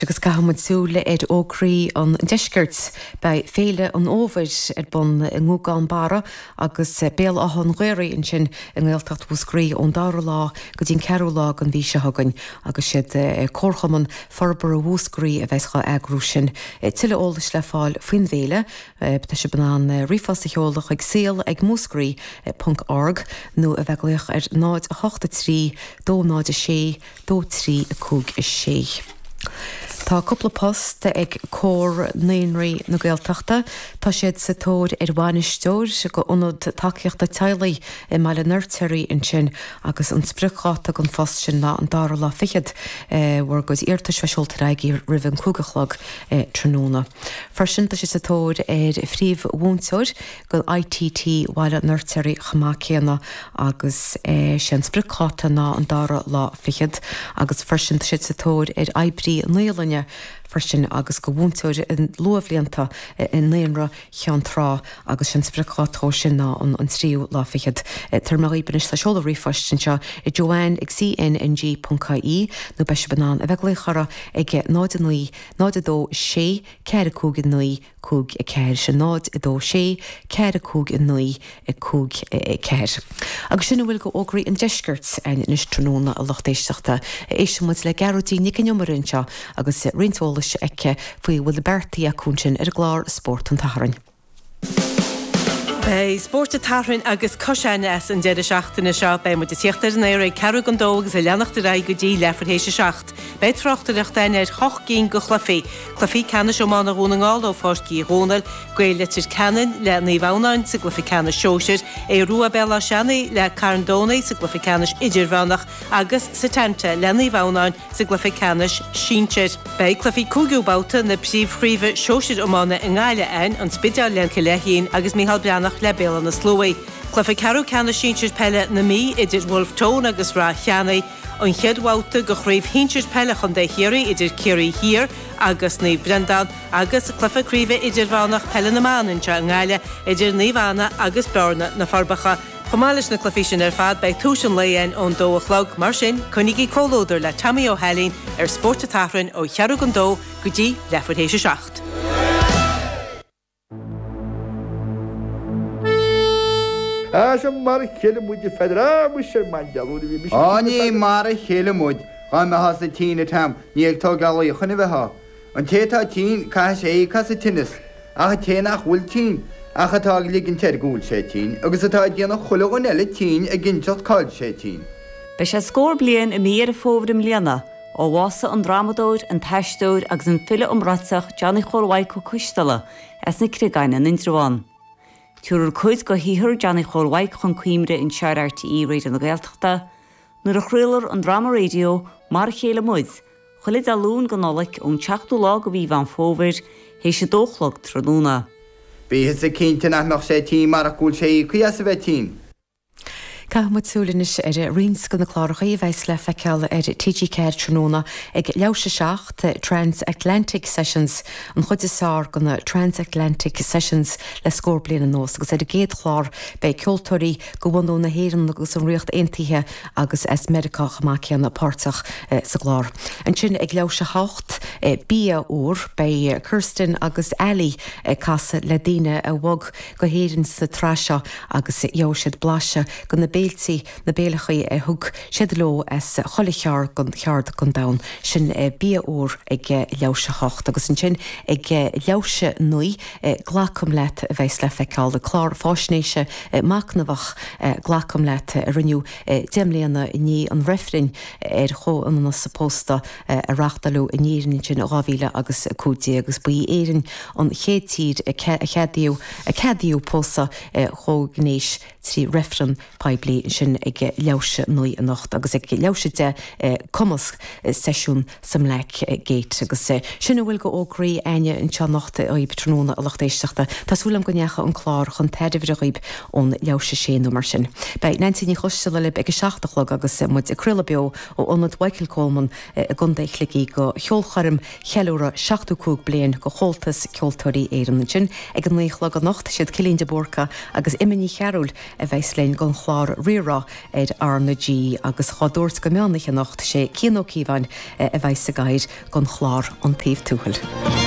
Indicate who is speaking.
Speaker 1: Agus gahamad súla ócrí an deisgurt bei féle an óvid bon ngúgáin bara agus béal an ghuiirí in sin an ghiltacht búscrí ón dar lá go dtín ceú lá an bhí se hagan agus siad córchaman farbar a bhúscrí a bheitscha agrú sin tuile ólas le fáil faoin bhéle tá se banán rifas a cheolach ag síl ag múscrí.org nó a bheitglaoch náid a 83 dó náid a sé dó trí a cúg is sé. Tá coppla post ag cór naonraí na Gaeltachta, tá siad sa tóir bhainisteoir go ionad takeíochta teileí I meile nurteirí in sin agus an sprucháta an fos sin ná an dar lá fichiad bhar go irtas feisiolta raigí rihann cúgachlag tróna. Farsinta si sa tóir phríomh bhúntóir go ITT bhaile nurteirí chamácéanna agus sin sprucháta ná an dar lá fichiad agus farsinta si sa tóir aibrí nualanne farsin agus go bhúntóir in luamhlíonanta in néonra cheantrá agus sin spruchátó sin ná an tríú láfichiad. Tar mar íbanis sa seola rifaistin seo I Joanne ag cng.caí nó beis banán a bheith chara ag náid a nuí náid a dó sé ceir a cúg in nuí cúg a ceir sin náid a dó sé ceir a cúg in nuí a cúg ceir. Agus sinna bhfuil go ógraí an deisgurt níos tróna a lochtéisteachta éisi muid le garútí nicin seo agus rintólas eice faoi bhfuil a bertaí a cúnsin ar glár sport an tathrainn.
Speaker 2: Bei sport a tarhain agus cosine as an dead seachtainna seo bei mu tíochttar an éir ceú an dógus a leannachta ra go dtí lefarhééis seacht. Bei trochtaireach daine choch cín go chlufií. Chlufií canna seomána rúna ngáil ó fáiscí rónal, gcuil litir canan le ní bhánnain sa glufi canna seoisiir, rua bella seannaí le carandónaí sa glufi canis idirhánach agus sa tente le ní bhánnain sa glufi canis síintir. Bei chlufií cúgiúbáta na príomhríomh seoisiir ómána in gáile an spideal len Kilehín agus Mícheál Beannach le béal na slóí. Chlufa cearú canna síintir pelle na mí idir Wolf Tone agus rá cheannaí an cheadháta go chraibh híntir pelle chun de chéirí idir Céirí hir agus ní Brendan agus chlufa críomh idir bhánach pelle na mánin se an gáile idir ní bhánna agus bearna na farbacha. Chomális na chlufií sin ar fad bei túsin léon ón dó a chlog mar sin chunigí cólóidir le Tammy O'Halín ar sport a tathrainn ó chearú an dó go dtí lefarhééis seacht.
Speaker 3: Sem mar chéile muid fedra mu sé mandealú bhí.
Speaker 4: Ní mar chéile muid an me has na tína tam ní ag tá galí chuna bheitha. An tétá tí cai sé cas a tinnis a ténach bhfuil tí a chatá ligin teirgúil sé tí, agus atá déanana chulagan eile tí a ginseach cáil sé tí.
Speaker 5: Bei sé scór blian I mí a fóbrim líana ó bhása an dramadóir an teistóir agus an file umratach Johnny Chorhaig go cuistala as na crigaine in Indraháin. Túr chuid go híthir Johnny Chorhaig chun cuimre in seir RTE réid an Gaeltachta, nuair a chruilir an drama radio mar chéile muid, chuid a lún go nolaic ón teachtú lá go bhí van fóbir, hééis sé dóchlog tróna.
Speaker 4: Bhí sa cinnte nach sé tí mar a gúil sé chuas a bheith tí.
Speaker 1: Cahamad súlanis rins go na chláracha bheits le feiceáil TG Care tróna ag leabhsa seacht Transatlantic Sessions an chud is sár go na Transatlantic Sessions le scór bliana nós agus a géad chlár bei ceoltóirí go bhhaú na héireann agus an riocht aontaithe agus es America chamáceanna pártach sa glár. An sin ag leabhsa hácht bia úr bei Kirsten agus Ellie casa le daine a bhog go héireann sa trasha agus jeoisiad blaise go na béaltaí na béalachaí thug siad ló as chola chear gon cheard gon dain sin bia úr ag leabhsa hácht agus an sin ag leabhsa nuí ghlacham leit a bheits le feiceáil de chlár fáisnéise macnamhach ghlacham leit a riniu déimlíanana ní an refrin cho an sapósta a rachtalú a nírin sin ráhíle agus cúdí agus buí éirin an chétíd a chéadíú pósa cho gnéis trí refran paibli sin ag leabhsa nuí a nacht agus ag leabhsa de cumas seisiún sam le géit agus sinna bhfuil go ógraí aine in te nachta a tróna a lochtéisteachta Tásúlam go neacha an chlár chun teidir riib ón leabhsa séanú mar sin. Bei 19 chuiste le ag seachtachlog agus muid a cruilla beo ó onad Michael Coleman a gundéichlaí go cheolcharm cheúra 62 blian go choltas ceoltóirí éan sin ag an nuochla an nacht siad cilín de borca agus iminí chearúil a bheits lein gon chlár rira arna G agus chodúirt go meánach nacht sé cíanócíhain a bheith sa gaiid gon chlár an taobh túhail.